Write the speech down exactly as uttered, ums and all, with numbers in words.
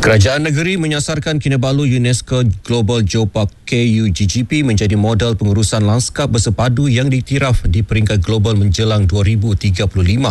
Kerajaan negeri menyasarkan Kinabalu UNESCO Global Geopark K U G G P menjadi modal pengurusan lanskap bersepadu yang diiktiraf di peringkat global menjelang dua ribu tiga puluh lima.